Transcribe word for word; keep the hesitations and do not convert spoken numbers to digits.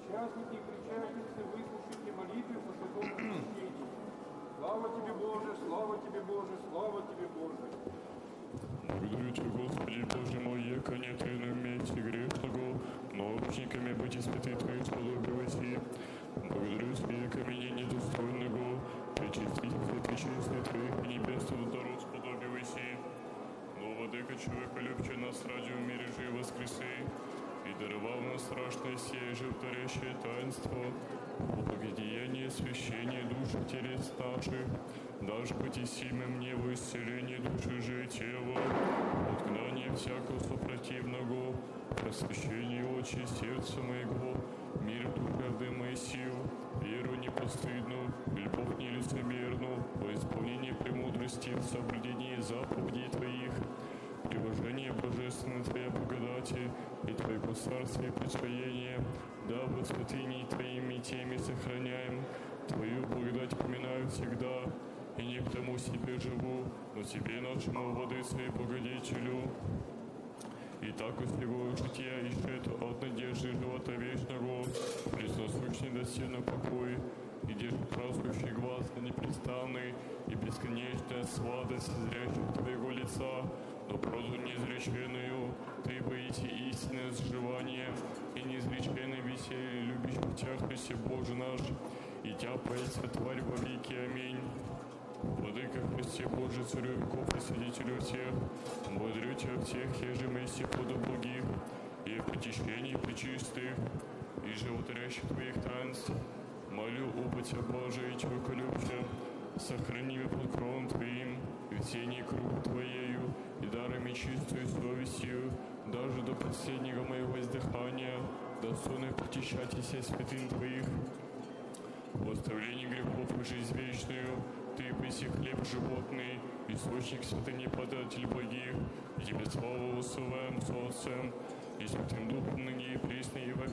Участники и причастницы, выслушайте молитвы по святому крещению. Слава Тебе, Боже, слава Тебе, Боже, слава Тебе, Боже. Благодарю Тебя, Господи, Боже мой, яко нет и на месте грешного, но учениками быть испыты Твои сподобилось. Благодарю Тебя, яко меня недостойного, причастителя причестных Твоих и небесного даров сподобилось. Но, Владыка, человека любче нас ради в мире же и воскресы, и даровал нам страшное сие животворящее таинство, благодеяние священия души телес наших, даже потесимое мне во исцеление души же и тела, отгнание всякого сопротивного, просвещение очи сердца моего, мир душевный моей сил, веру непостыдную, любовь нелицемерную, во исполнение премудрости в соблюдении заповедей Твоих, привожение божественной Твоей благодати и Твоего царствия присвоения, да во святыни Твоими теми сохраняем, Твою благодать поминаю всегда, и не к тому себе живу, но Тебе нашему Владыце и Благодетелю. И так из всего жития ищет от надежды живота вечного, пресносущный достигнут покой, и держит празднующий глаз на непрестанный и бесконечная сладость зрящих Твоего лица, но правду неизреченную Ты боите истинное сживание и неизреченное веселье любящих Тебя, Христе Боже наш, и Тя поется Тварь во веки. Аминь. Владыка Христе Божий, Царю веков и Свидетелю всех, благодарю Тебя всех, еже месси поду благих, и в причащении причистых, и животворящих Твоих таинств, молю оба Тебя, Боже, и человеколюбче, сохрани меня под кровом Твоим, в тени круг Твоею, и дарами чистую совестью, даже до последнего моего издыхания, достойно причащать и сесть святынь Твоих, в оставлении грехов и жизнь вечную, Ты приси хлеб животный, источник святыни податель благих, и Тебе славу высылаем с Отцем, и Святым Духом ныне и присно и во